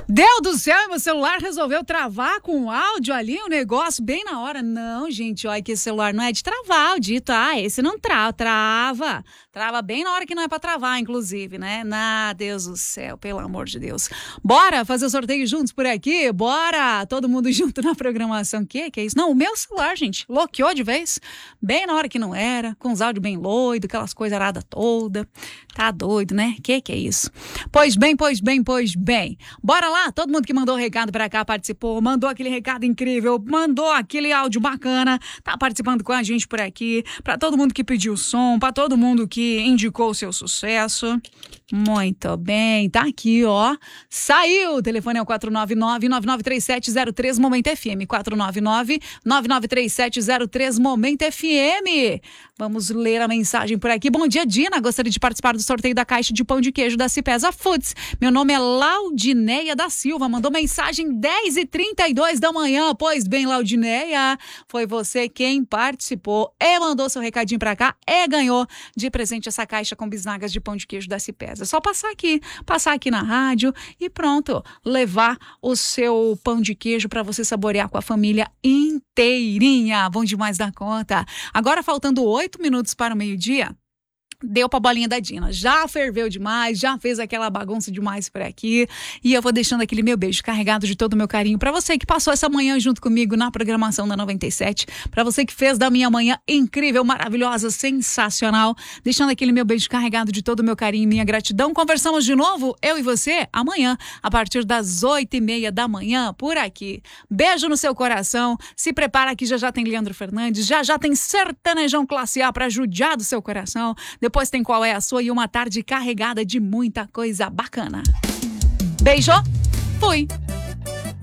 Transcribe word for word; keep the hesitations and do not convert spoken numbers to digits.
Deus do céu, meu celular resolveu travar com o áudio ali, o um negócio bem na hora. Não, gente, olha que esse celular não é de travar, o dito, ah, esse não trava, trava. Trava bem na hora que não é pra travar, inclusive, né? Na Deus do céu, pelo amor de Deus. Bora fazer o sorteio juntos por aqui? Bora! Todo mundo junto na programação. Que que é isso? Não, o meu celular, gente, bloqueou de vez. Bem na hora que não era, com os áudios bem loidos, aquelas coisas aradas toda. Tá doido, né? Que que é isso? Pois bem, pois bem, pois bem. Bora lá! Todo mundo que mandou recado pra cá participou, mandou aquele recado incrível, mandou aquele áudio bacana, tá participando com a gente por aqui, pra todo mundo que pediu som, pra todo mundo que indicou o seu sucesso. Muito bem, tá aqui, ó. Saiu! O telefone é o quatro nove nove, nove nove três sete zero três Momento F M. quatro nove nove, nove nove três sete zero três Momento F M. Vamos ler a mensagem por aqui. Bom dia, Dina. Gostaria de participar do sorteio da caixa de pão de queijo da Cipesa Foods. Meu nome é Laudineia da Silva. Mandou mensagem dez e trinta e dois da manhã. Pois bem, Laudineia, foi você quem participou e mandou seu recadinho pra cá e ganhou de presente essa caixa com bisnagas de pão de queijo da Cipesa. É só passar aqui, passar aqui na rádio e pronto, levar o seu pão de queijo para você saborear com a família inteirinha. Bom demais da conta. Agora, faltando oito minutos para o meio-dia, deu pra bolinha da Dina. Já ferveu demais, já fez aquela bagunça demais por aqui. E eu vou deixando aquele meu beijo carregado de todo o meu carinho pra você que passou essa manhã junto comigo na programação da noventa e sete. Pra você que fez da minha manhã incrível, maravilhosa, sensacional. Deixando aquele meu beijo carregado de todo o meu carinho e minha gratidão. Conversamos de novo, eu e você, amanhã, a partir das oito e meia da manhã, por aqui. Beijo no seu coração. Se prepara que já já tem Leandro Fernandes, já já tem sertanejão classe A pra judiar do seu coração. Depois tem Qual é a Sua e uma tarde carregada de muita coisa bacana. Beijo, fui!